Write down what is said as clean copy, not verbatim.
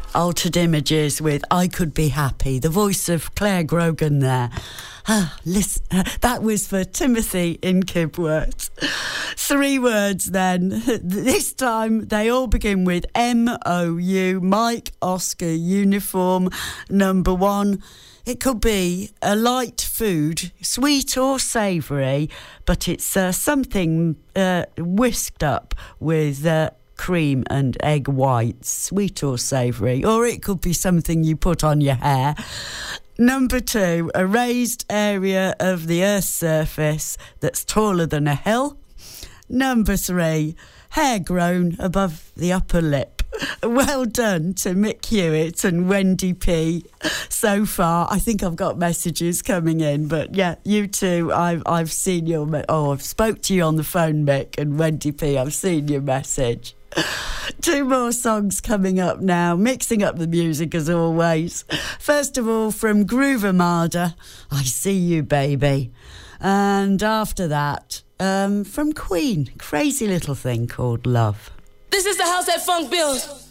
Altered Images with I Could Be Happy. The voice of Claire Grogan there. Listen, that was for Timothy in Kibworth. 3 words then. This time they all begin with MOU, Mike Oscar Uniform number 1. It could be a light food, sweet or savoury, but it's something whisked up with cream and egg whites, sweet or savoury, or it could be something you put on your hair. Number 2, a raised area of the Earth's surface that's taller than a hill. Number 3, hair grown above the upper lip. Well done to Mick Hewitt and Wendy P. So far, I think I've got messages coming in, but yeah, you two, I've seen your... I've spoke to you on the phone, Mick, and Wendy P, I've seen your message. 2 more songs coming up now, mixing up the music as always. First of all, from Groove Armada, I See You Baby. And after that, from Queen, Crazy Little Thing Called Love. This is the house that funk builds.